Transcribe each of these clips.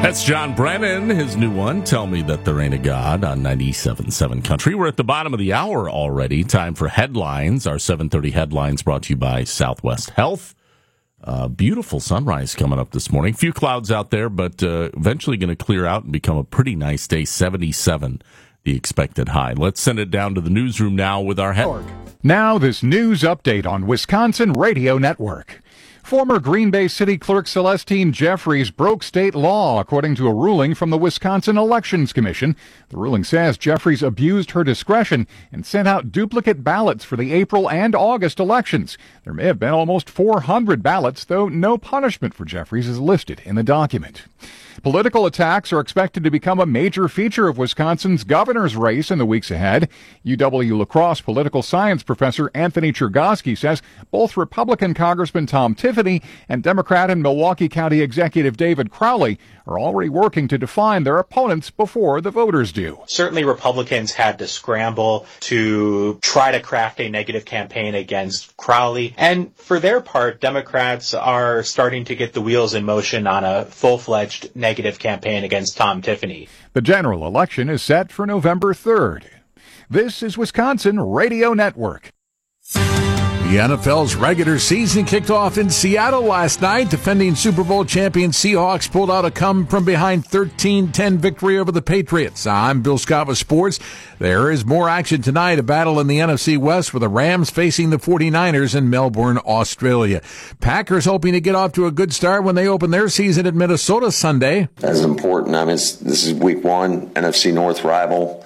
That's John Brennan, his new one, Tell Me That There Ain't a God, on 97.7 Country. We're at the bottom of the hour already. Time for headlines. Our 7:30 headlines brought to you by Southwest Health. Beautiful sunrise coming up this morning. Few clouds out there, but eventually going to clear out and become a pretty nice day. 77, the expected high. Let's send it down to the newsroom now with our headline. Now this news update on Wisconsin Radio Network. Former Green Bay City Clerk Celestine Jeffries broke state law, according to a ruling from the Wisconsin Elections Commission. The ruling says Jeffries abused her discretion and sent out duplicate ballots for the April and August elections. There may have been almost 400 ballots, though no punishment for Jeffries is listed in the document. Political attacks are expected to become a major feature of Wisconsin's governor's race in the weeks ahead. UW-La Crosse political science professor Anthony Chergosky says both Republican Congressman Tom Tiffany and Democrat and Milwaukee County Executive David Crowley are already working to define their opponents before the voters do. Certainly Republicans had to scramble to try to craft a negative campaign against Crowley. And for their part, Democrats are starting to get the wheels in motion on a full-fledged negative campaign against Tom Tiffany. The general election is set for November 3rd. This is Wisconsin Radio Network. The NFL's regular season kicked off in Seattle last night. Defending Super Bowl champion Seahawks pulled out a come-from-behind 13-10 victory over the Patriots. I'm Bill Scott with sports. There is more action tonight, a battle in the NFC West with the Rams facing the 49ers in Melbourne, Australia. Packers hoping to get off to a good start when they open their season at Minnesota Sunday. That's important. I mean, this is week one, NFC North rival.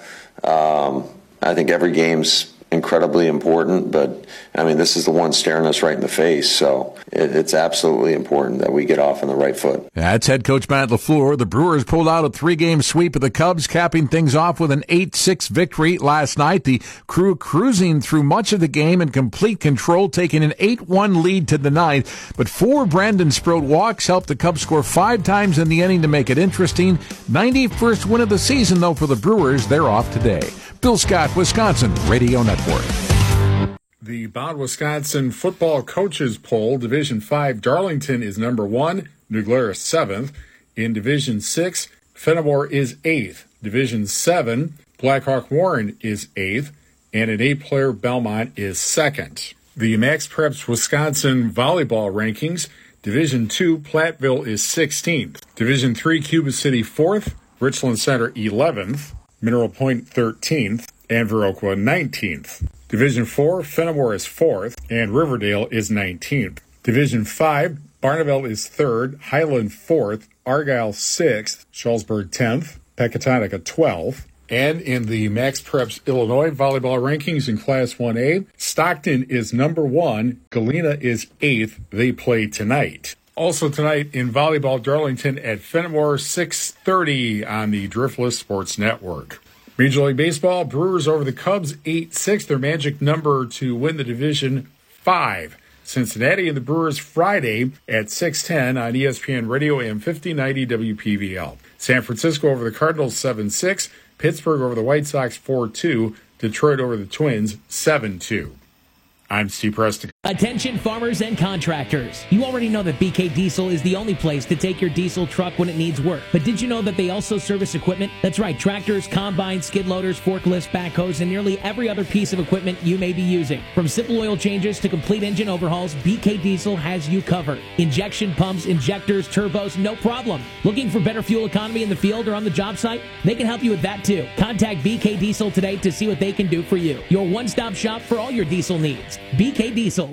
I think every game's incredibly important, but I mean, this is the one staring us right in the face, so it's absolutely important that we get off on the right foot. That's head coach Matt LaFleur. The Brewers pulled out a 3-game sweep of the Cubs, capping things off with an 8-6 victory last night. The Crew cruising through much of the game in complete control, taking an 8-1 lead to the ninth, but 4 Brandon Sproat walks helped the Cubs score 5 times in the inning to make it interesting. 91st win of the season, though, for the Brewers. They're off today. Bill Scott, Wisconsin Radio Network. The Bound Wisconsin Football Coaches Poll, Division 5, Darlington is number 1, New Glarus 7th. In Division 6, Fenimore is 8th. Division 7, Blackhawk Warren is 8th. And an 8-player Belmont is 2nd. The Max Preps Wisconsin Volleyball Rankings, Division 2, Platteville is 16th. Division 3, Cuba City 4th. Richland Center 11th. Mineral Point 13th, and Viroqua 19th. Division 4, Fenimore is 4th, and Riverdale is 19th. Division 5, Barneveld is 3rd, Highland 4th, Argyle 6th, Shullsburg 10th, Pecatonica 12th. And in the Max Preps Illinois volleyball rankings in Class 1A, Stockton is number 1, Galena is 8th. They play tonight. Also tonight in volleyball, Darlington at Fenimore, 6:30 on the Driftless Sports Network. Major League Baseball, Brewers over the Cubs, 8-6, their magic number to win the division, 5. Cincinnati and the Brewers Friday at 6:10 on ESPN Radio AM 5090 WPVL. San Francisco over the Cardinals, 7-6. Pittsburgh over the White Sox, 4-2. Detroit over the Twins, 7-2. I'm Steve Preston. Attention farmers and contractors. You already know that BK Diesel is the only place to take your diesel truck when it needs work. But did you know that they also service equipment? That's right, tractors, combines, skid loaders, forklifts, backhoes, and nearly every other piece of equipment you may be using. From simple oil changes to complete engine overhauls, BK Diesel has you covered. Injection pumps, injectors, turbos, no problem. Looking for better fuel economy in the field or on the job site? They can help you with that too. Contact BK Diesel today to see what they can do for you. Your one-stop shop for all your diesel needs. BK Diesel.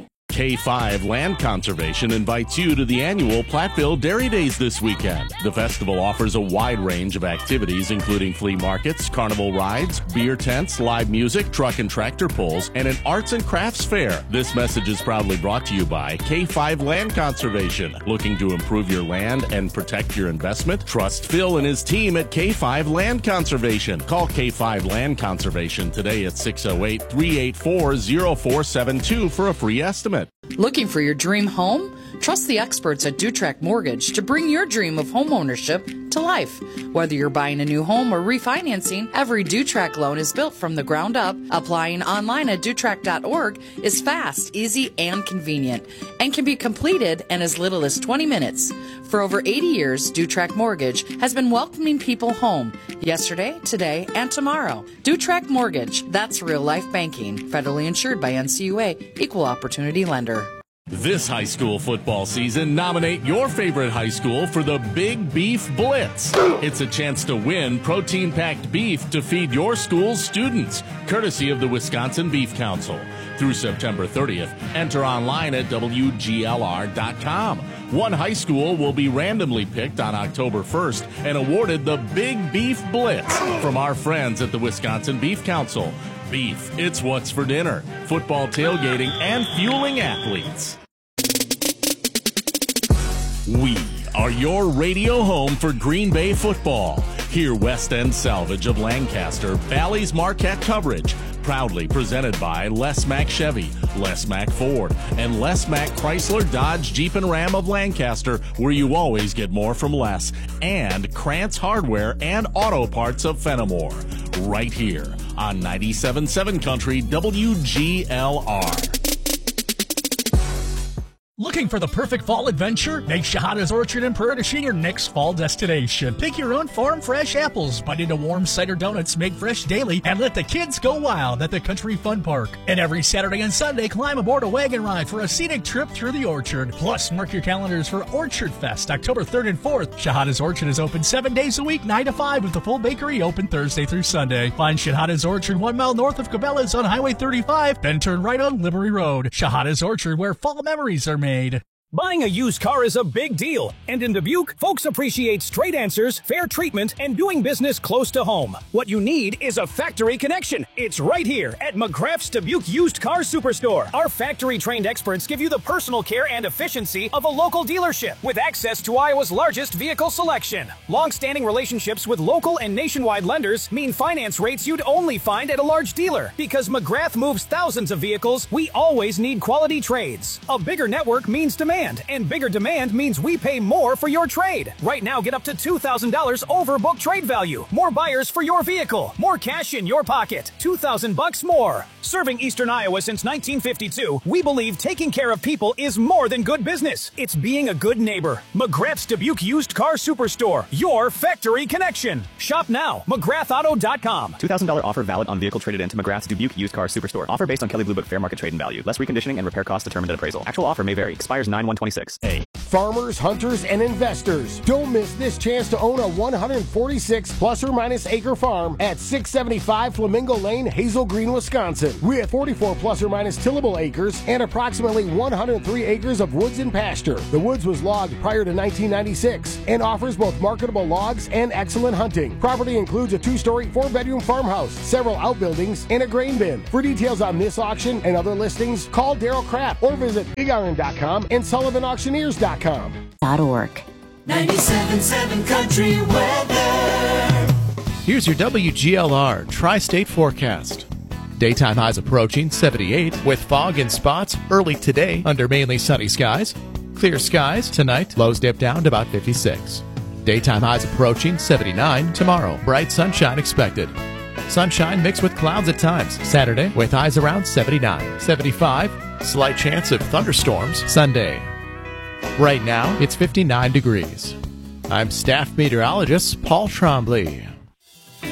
K5 Land Conservation invites you to the annual Platteville Dairy Days this weekend. The festival offers a wide range of activities, including flea markets, carnival rides, beer tents, live music, truck and tractor pulls, and an arts and crafts fair. This message is proudly brought to you by K5 Land Conservation. Looking to improve your land and protect your investment? Trust Phil and his team at K5 Land Conservation. Call K5 Land Conservation today at 608-384-0472 for a free estimate. Looking for your dream home? Trust the experts at Dutrack Mortgage to bring your dream of home ownership to life. Whether you're buying a new home or refinancing, every Dutrack loan is built from the ground up. Applying online at Dutrack.org is fast, easy, and convenient, and can be completed in as little as 20 minutes. For over 80 years, Dutrack Mortgage has been welcoming people home yesterday, today, and tomorrow. Dutrack Mortgage, that's real life banking. Federally insured by NCUA, Equal Opportunity Lender. This high school football season, nominate your favorite high school for the Big Beef Blitz. It's a chance to win protein-packed beef to feed your school's students, courtesy of the Wisconsin Beef Council. Through September 30th, enter online at WGLR.com. One high school will be randomly picked on October 1st and awarded the Big Beef Blitz from our friends at the Wisconsin Beef Council. Beef, it's what's for dinner. Football tailgating and fueling athletes. We are your radio home for Green Bay football. Hear West End Salvage of Lancaster, Valley's Marquette coverage. Proudly presented by Les Mack Chevy, Les Mack Ford, and Les Mack Chrysler Dodge Jeep and Ram of Lancaster, where you always get more from less. And Krantz Hardware and Auto Parts of Fenimore. Right here on 97.7 Country WGLR. Looking for the perfect fall adventure? Make Shahada's Orchard in Prairie du Chien your next fall destination. Pick your own farm fresh apples, bite into warm cider donuts made fresh daily, and let the kids go wild at the Country Fun Park. And every Saturday and Sunday, climb aboard a wagon ride for a scenic trip through the orchard. Plus, mark your calendars for Orchard Fest, October 3rd and 4th. Shahada's Orchard is open 7 days a week, 9 to 5, with the full bakery open Thursday through Sunday. Find Shahada's Orchard 1 mile north of Cabela's on Highway 35, then turn right on Liberty Road. Shahada's Orchard, where fall memories are made. Buying a used car is a big deal, and in Dubuque, folks appreciate straight answers, fair treatment, and doing business close to home. What you need is a factory connection. It's right here at McGrath's Dubuque Used Car Superstore. Our factory-trained experts give you the personal care and efficiency of a local dealership with access to Iowa's largest vehicle selection. Long-standing relationships with local and nationwide lenders mean finance rates you'd only find at a large dealer. Because McGrath moves thousands of vehicles, we always need quality trades. A bigger network means demand. And bigger demand means we pay more for your trade. Right now, get up to $2,000 over book trade value. More buyers for your vehicle. More cash in your pocket. $2,000 more. Serving Eastern Iowa since 1952, we believe taking care of people is more than good business. It's being a good neighbor. McGrath's Dubuque Used Car Superstore. Your factory connection. Shop now. McGrathAuto.com. $2,000 offer valid on vehicle traded into McGrath's Dubuque Used Car Superstore. Offer based on Kelley Blue Book fair market trade and value. Less reconditioning and repair costs determined at appraisal. Actual offer may vary. Expires 9/1/26. Farmers, hunters, and investors, don't miss this chance to own a 146 plus or minus acre farm at 675 Flamingo Lane, Hazel Green, Wisconsin, with 44 plus or minus tillable acres and approximately 103 acres of woods and pasture. The woods was logged prior to 1996 and offers both marketable logs and excellent hunting. Property includes a 2-story, 4-bedroom farmhouse, several outbuildings, and a grain bin. For details on this auction and other listings, call Daryl Kraft or visit BigIron.com and SullivanAuctioneers.com. .org. 97.7 Country Weather. Here's your WGLR Tri-State forecast. Daytime highs approaching 78 with fog in spots early today under mainly sunny skies. Clear skies tonight, lows dip down to about 56. Daytime highs approaching 79 tomorrow. Bright sunshine expected. Sunshine mixed with clouds at times. Saturday with highs around 79. 75, slight chance of thunderstorms Sunday. Right now, it's 59 degrees. I'm staff meteorologist Paul Trombley.